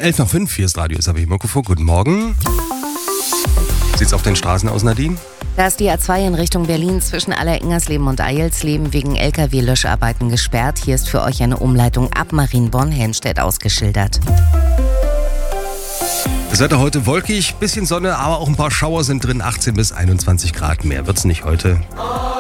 11:05, hier ist Radio SAB Mikrofon. Guten Morgen. Sieht's auf den Straßen aus, Nadine? Da ist die A2 in Richtung Berlin zwischen Aller-Ingersleben und Eilsleben wegen LKW-Löscharbeiten gesperrt. Hier ist für euch eine Umleitung ab Marienborn-Helmstedt ausgeschildert. Das Wetter heute wolkig, bisschen Sonne, aber auch ein paar Schauer sind drin. 18 bis 21 Grad, mehr wird's nicht heute.